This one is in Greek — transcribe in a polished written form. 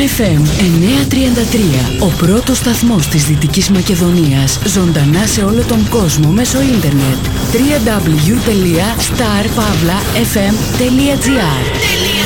FM 933, ο πρώτος σταθμός της Δυτικής Μακεδονίας, ζωντανά σε όλο τον κόσμο μέσω ίντερνετ. www.starpavlafm.gr